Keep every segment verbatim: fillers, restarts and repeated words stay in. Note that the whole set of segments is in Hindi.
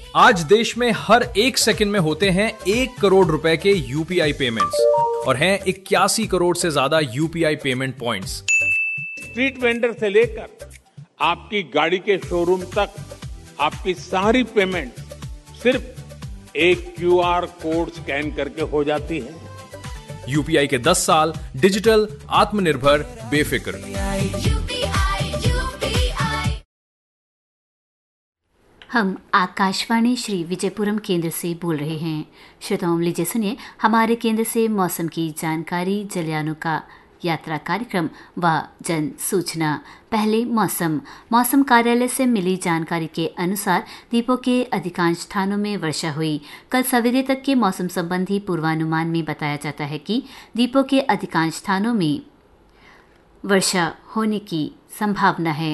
आज देश में हर एक सेकंड में होते हैं एक करोड़ रुपए के यूपीआई पेमेंट्स और हैं इक्यासी करोड़ से ज्यादा UPI payment points. Street vendor से लेकर आपकी गाड़ी के शोरूम तक आपकी सारी पेमेंट सिर्फ एक क्यूआर कोड स्कैन करके हो जाती है। यूपीआई के दस साल डिजिटल, आत्मनिर्भर, बेफिक्र। हम आकाशवाणी श्री विजयपुरम केंद्र से बोल रहे हैं। श्रोताओं, लीजिए सुनिए हमारे केंद्र से मौसम की जानकारी, जलयानों का यात्रा कार्यक्रम व जन सूचना। पहले मौसम मौसम कार्यालय से मिली जानकारी के अनुसार द्वीपों के अधिकांश स्थानों में वर्षा हुई। कल सवेरे तक के मौसम संबंधी पूर्वानुमान में बताया जाता है कि द्वीपों के अधिकांश स्थानों में वर्षा होने की संभावना है।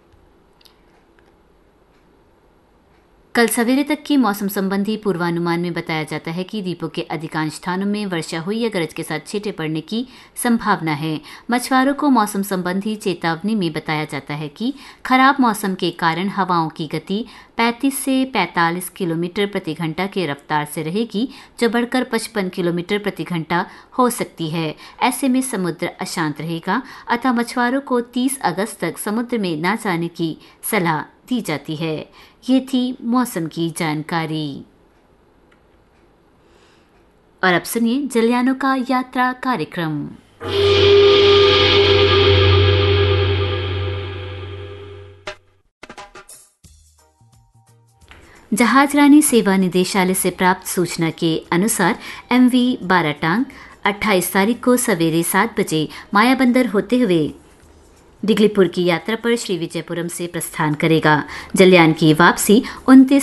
कल सवेरे तक के मौसम संबंधी पूर्वानुमान में बताया जाता है कि द्वीपों के अधिकांश स्थानों में वर्षा हुई या गरज के साथ छींटे पड़ने की संभावना है। मछुआरों को मौसम संबंधी चेतावनी में बताया जाता है कि खराब मौसम के कारण हवाओं की गति पैंतीस से पैंतालीस किलोमीटर प्रति घंटा के रफ्तार से रहेगी, जो बढ़कर पचपन किलोमीटर प्रति घंटा हो सकती है। ऐसे में समुद्र अशांत रहेगा, अतः मछुआरों को तीस अगस्त तक समुद्र में न जाने की सलाह दी जाती है। ये थी मौसम की जानकारी। और अब सुनिए जलयानों का यात्रा कार्यक्रम। जहाज रानी सेवा निदेशालय से प्राप्त सूचना के अनुसार एमवी बाराटांग अट्ठाईस तारीख को सवेरे सात बजे मायाबंदर होते हुए डिगलीपुर की यात्रा पर श्री विजयपुरम से प्रस्थान करेगा। जलयान की वापसी उनतीस